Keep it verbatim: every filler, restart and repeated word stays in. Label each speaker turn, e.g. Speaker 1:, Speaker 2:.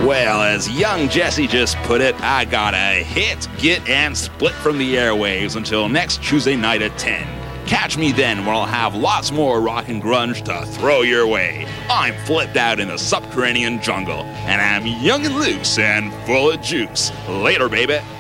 Speaker 1: Well, as young Jesse just put it, I gotta hit, get, and split from the airwaves until next Tuesday night at ten. Catch me then when I'll have lots more rock and grunge to throw your way. I'm flipped out in the subterranean jungle, and I'm young and loose and full of juice. Later, baby.